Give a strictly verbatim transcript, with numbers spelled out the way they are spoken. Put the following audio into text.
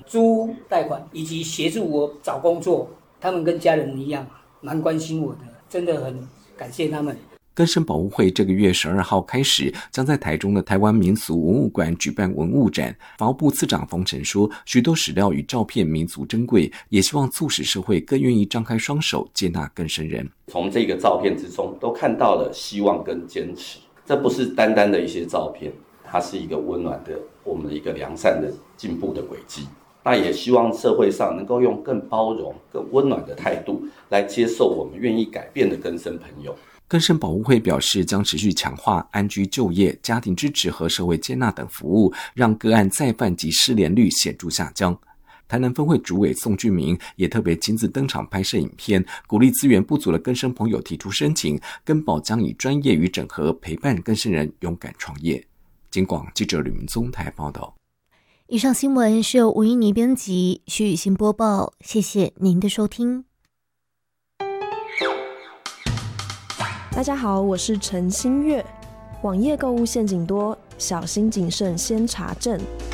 租屋贷款以及协助我找工作，他们跟家人一样蛮关心我的，真的很感谢他们。 更生保护会这个月十二号开始将在台中的台湾民俗文物馆举办文物展。法务部次长冯晨说，许多史料与照片弥足珍贵，也希望促使社会更愿意张开双手接纳更生人。 从这个照片之中都看到了希望跟坚持，这不是单单的一些照片，它是一个温暖的我们的一个良善的进步的轨迹。那也希望社会上能够用更包容更温暖的态度来接受我们愿意改变的更生朋友。 更生保护会表示，将持续强化安居就业、家庭支持和社会接纳等服务，让个案再犯及失联率显著下降。台南分会主委宋俊明也特别亲自登场拍摄影片，鼓励资源不足的更生朋友提出申请，更保将以专业与整合陪伴更生人勇敢创业。警广记者吕明宗台报道。 以上新闻是由吴依妮编辑，徐雨欣播报，谢谢您的收听。 大家好，我是陈新月。网页购物陷阱多，小心谨慎先查证。